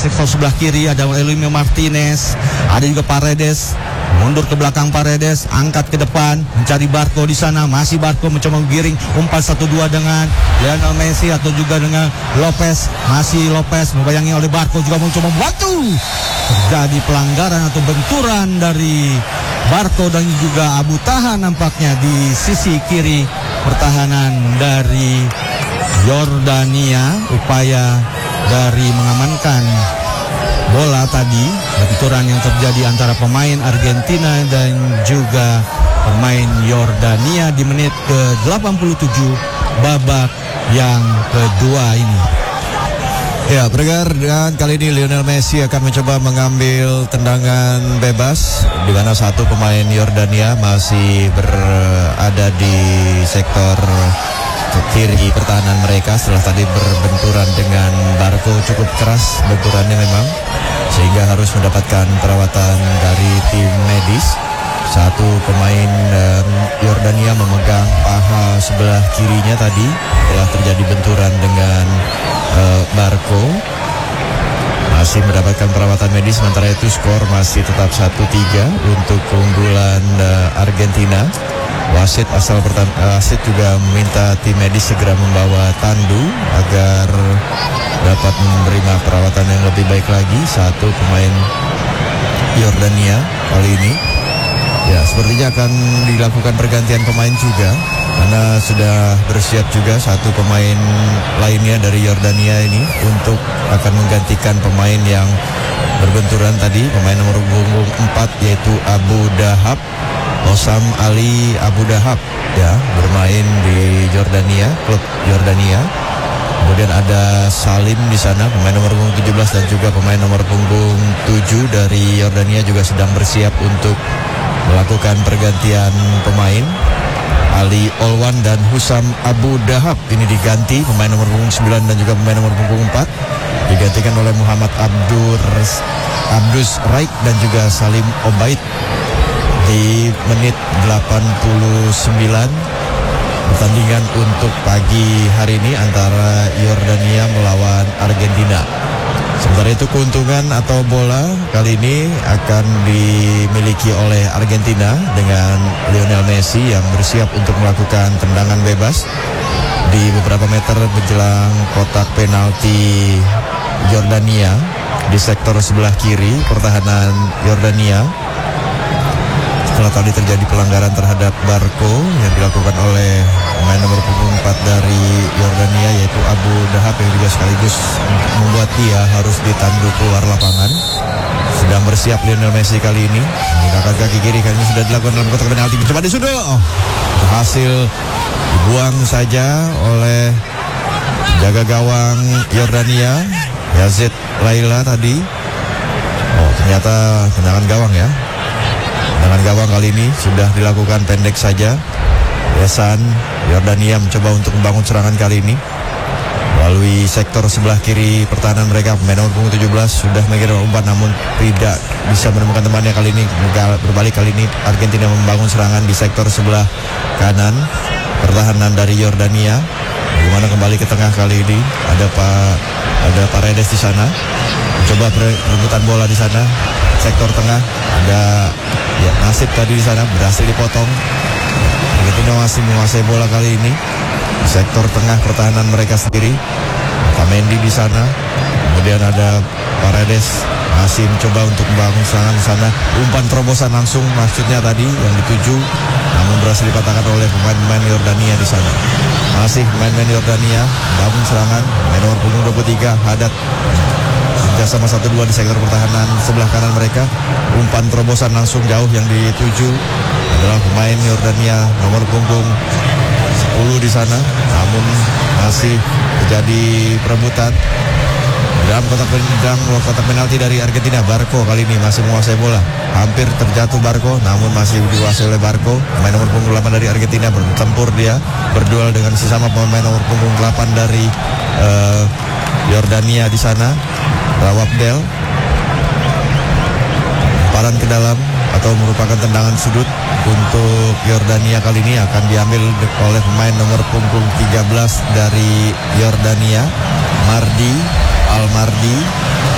sektor sebelah kiri ada Elimio Martinez, ada juga Paredes. Mundur ke belakang Paredes, angkat ke depan, mencari Barco di sana. Masih Barco mencoba menggiring, umpan 1-2 dengan Lionel Messi atau juga dengan Lopez. Masih Lopez membayangi oleh Barco juga mencoba membantu. Terjadi pelanggaran atau benturan dari Barco dan juga Abu Taha nampaknya di sisi kiri pertahanan dari Yordania. Upaya dari mengamankan bola tadi, benturan yang terjadi antara pemain Argentina dan juga pemain Yordania di menit ke-87 babak yang kedua ini. Ya, Bergar, dan kali ini Lionel Messi akan mencoba mengambil tendangan bebas di mana satu pemain Yordania masih berada di sektor kiri pertahanan mereka setelah tadi berbenturan dengan Barco. Cukup keras benturannya memang, sehingga harus mendapatkan perawatan dari tim medis. Satu pemain Yordania memegang paha sebelah kirinya tadi setelah terjadi benturan dengan Barco. Masih mendapatkan perawatan medis, sementara itu skor masih tetap 1-3 untuk keunggulan Argentina. Wasit wasit juga meminta tim medis segera membawa tandu agar dapat menerima perawatan yang lebih baik lagi. Satu pemain Yordania kali ini, ya, sepertinya akan dilakukan pergantian pemain juga, karena sudah bersiap juga satu pemain lainnya dari Yordania ini untuk akan menggantikan pemain yang berbenturan tadi, pemain nomor punggung 4 yaitu Abu Dahab, Osam Ali Abu Dahab, ya, bermain di Yordania, klub Yordania. Kemudian ada Salim di sana, pemain nomor punggung 17, dan juga pemain nomor punggung 7 dari Yordania juga sedang bersiap untuk melakukan pergantian pemain. Ali Olwan dan Husam Abu Dahab ini diganti, pemain nomor punggung 9 dan juga pemain nomor punggung 4 digantikan oleh Muhammad Abdus Raik dan juga Salim Obaid. Di menit 89 pertandingan untuk pagi hari ini antara Yordania melawan Argentina. Sementara itu keuntungan atau bola kali ini akan dimiliki oleh Argentina dengan Lionel Messi yang bersiap untuk melakukan tendangan bebas di beberapa meter menjelang kotak penalti Yordania di sektor sebelah kiri pertahanan Yordania. Setelah tadi terjadi pelanggaran terhadap Barco yang dilakukan oleh pemain nomor punggung 4 dari Yordania yaitu Abu Dahab, yang juga sekaligus membuat dia harus ditandu keluar lapangan. Sedang bersiap Lionel Messi kali ini menggunakan kaki kiri, kali ini sudah dilakukan dalam kotak penalti, mencoba disundul, berhasil dibuang saja oleh jaga gawang Yordania Yazid Laila tadi. Ternyata tendangan gawang, ya. Tendangan gawang kali ini sudah dilakukan pendek saja. Yasan Yordania mencoba untuk membangun serangan kali ini melalui sektor sebelah kiri pertahanan mereka. Pemain nomor punggung 17 sudah mengirim umpan namun tidak bisa menemukan temannya. Kali ini berbalik, kali ini Argentina membangun serangan di sektor sebelah kanan pertahanan dari Yordania. Bagaimana kembali ke tengah kali ini ada Paredes di sana, mencoba perebutan bola di sana sektor tengah. Ada Nasib tadi di sana berhasil dipotong. Argentina masih menguasai bola kali ini di sektor tengah pertahanan mereka sendiri. Otamendi di sana, kemudian ada Paredes masih mencoba untuk membangun serangan di sana. Umpan terobosan langsung maksudnya tadi yang dituju, namun berhasil dipatahkan oleh pemain-pemain Yordania di sana. Masih pemain-pemain Yordania membangun serangan. Pemain nomor punggung 23 Haddad kerjasama 1-2 di sektor pertahanan sebelah kanan mereka. Umpan terobosan langsung jauh yang dituju adalah pemain Yordania nomor punggung 10 di sana, namun masih terjadi perebutan dalam kotak penalti dari Argentina. Barco kali ini masih menguasai bola, hampir terjatuh Barco namun masih dikuasai oleh Barco. Pemain nomor punggung 8 dari Argentina bertempur, dia berduel dengan sesama pemain nomor punggung 8 dari Yordania di sana. Rawabdel lemparan ke dalam atau merupakan tendangan sudut untuk Yordania kali ini akan diambil oleh pemain nomor punggung 13 dari Yordania, Mardi Al-Mardi.